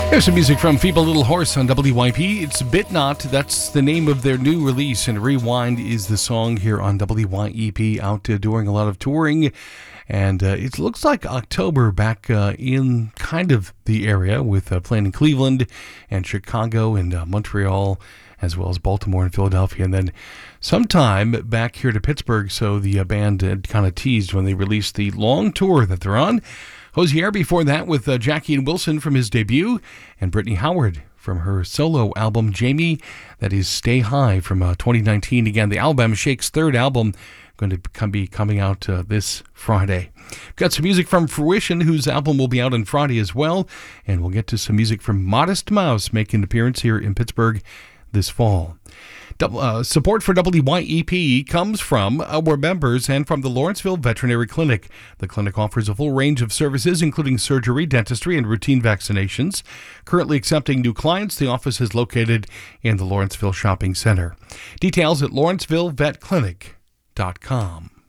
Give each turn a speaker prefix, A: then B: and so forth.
A: There's some music from Feeble Little Horse on WYP. It's Bit Not. That's the name of their new release, and Rewind is the song here on WYEP. Out doing a lot of touring, and it looks like October back in kind of the area with playing in Cleveland and Chicago and Montreal, as well as Baltimore and Philadelphia, and then sometime back here to Pittsburgh. So the band had kind of teased when they released the long tour that they're on. Hozier before that with Jackie and Wilson from his debut, and Brittany Howard from her solo album Jamie, that is Stay High from 2019. Again, the album, Shake's third album, going to be coming out this Friday. Got some music from Fruition, whose album will be out on Friday as well, and we'll get to some music from Modest Mouse making an appearance here in Pittsburgh this fall. Support for WYEP comes from our members and from the Lawrenceville Veterinary Clinic. The clinic offers a full range of services, including surgery, dentistry, and routine vaccinations. Currently accepting new clients, the office is located in the Lawrenceville Shopping Center. Details at lawrencevillevetclinic.com.